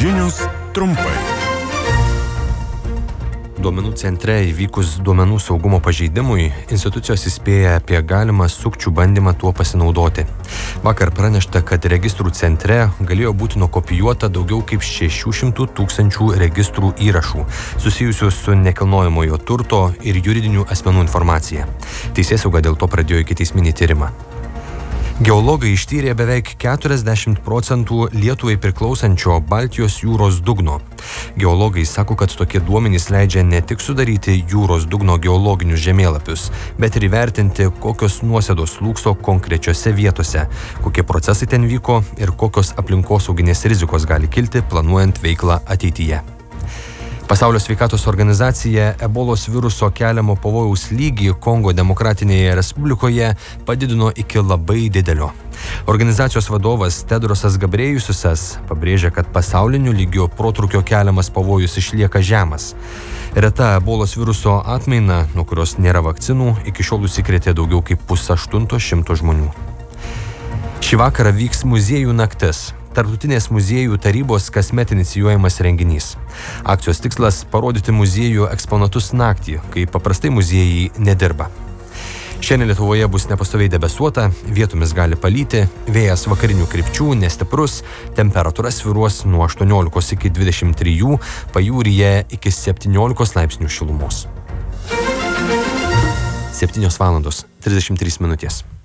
Žinios trumpai. Duomenų centre įvykus duomenų saugumo pažeidimui, institucijos įspėja apie galimą sukčių bandymą tuo pasinaudoti. Vakar pranešta, kad registrų centre galėjo būti nukopijuota daugiau kaip 600 000 registrų įrašų, susijusių su nekilnojamojo turto ir juridinių asmenų informacija. Teisėsauga dėl to pradėjo ikiteisminį tyrimą. Geologai ištyrė beveik 40% Lietuvai priklausančio Baltijos jūros dugno. Geologai sako, kad tokie duomenys leidžia ne tik sudaryti jūros dugno geologinius žemėlapius, bet ir įvertinti, kokios nuosėdos slūgso konkrečiose vietose, kokie procesai ten vyko ir kokios aplinkosauginės rizikos gali kilti planuojant veiklą ateityje. Pasaulio sveikatos organizacija ebolos viruso keliamo pavojaus lygį Kongo Demokratinėje Respublikoje padidino iki labai didelio. Organizacijos vadovas Tedrosas Gabriejususas pabrėžia, kad pasauliniu lygiu protrūkio keliamas pavojus išlieka žemas. Reta ebolos viruso atmaina, nuo kurios nėra vakcinų, iki šiol užsikrėtė daugiau kaip 150 žmonių. Šį vakarą vyks muziejų naktis. Tarptautinės muziejų tarybos kasmet inicijuojamas renginys. Akcijos tikslas – parodyti muziejų eksponatus naktį, kai paprastai muziejai nedirba. Šiandien Lietuvoje bus nepastoviai debesuota, vietomis gali palyti, vėjas vakarinių krypčių nestiprus, temperatūra svyruos nuo 18 iki 23, pajūryje iki 17 laipsnių šilumos. 7:33.